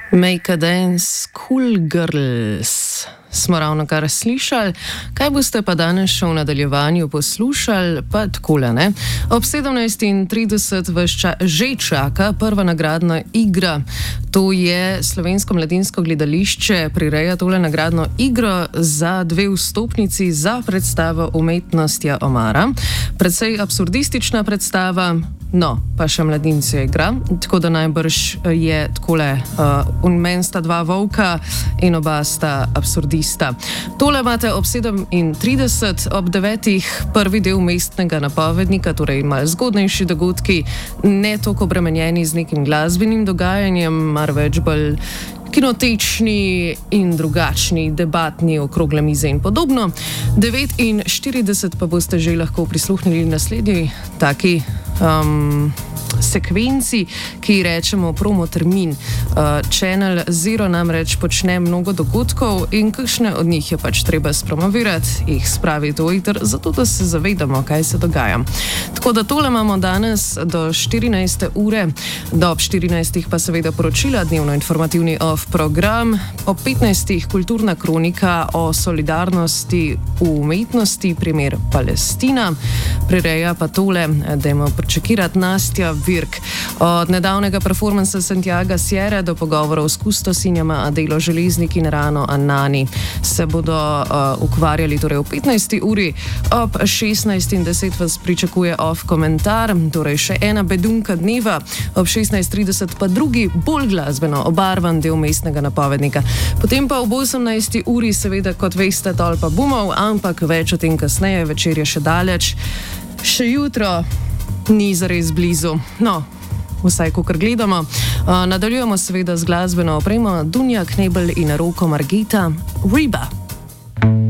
Make a dance, cool girls. Smo ravno kar slišali, kaj boste pa danes še v nadaljevanju poslušali, pa takole, ne? Ob 17:30 vas že čaka prva nagradna igra. To je Slovensko mladinsko gledališče prireja tole nagradno igro za 2 vstopnici za predstavo Umetnostja omara. Precej absurdistična predstava, no, pa še mladinci igra, tako da najbrž je takole, men sta 2 volka in oba sta absurdista. Tole imate ob 37, ob 9 prvi del mestnega napovednika, torej malo zgodnejši dogodki, ne toliko obremenjeni z nekim glasbenim dogajanjem, mar več bolj kinotečni in drugačni, debatni, okrogle mize in podobno. 49 pa boste že lahko prisluhnili naslednji taki sekvenci, ki ji rečemo promotermin. Channel Zero namreč počne mnogo dogodkov in kakšne od njih je pač treba spromovirati, jih spraviti v eter, zato da se zavedamo, kaj se dogaja. Tako da tole imamo danes do 14. ure, do ob 14. pa seveda poročila, dnevno informativni off program, ob 15. kulturna kronika o solidarnosti v umetnosti, primer Palestina, prireja pa tole, dajmo pričakirati Nastja Virk. Od nedavnega performansa Santiaga Sierra do pogovorov s kustosinjama Adelo Železnik in Rano Anani se bodo ukvarjali torej v 15. uri. Ob 16:10 vas pričakuje off komentar, torej še ena bedunka dneva, ob 16:30 pa drugi, bolj glasbeno obarvan del mestnega napovednika. Potem pa ob 18. uri seveda, kot veste, tolpa bumov, ampak več o tem kasneje, večer je še daleč. Še jutro ni zares blizu. No, vsaj kakor gledamo. Nadaljujemo seveda z glasbeno opremo Dunja Knebel in Roko Margita, Reba.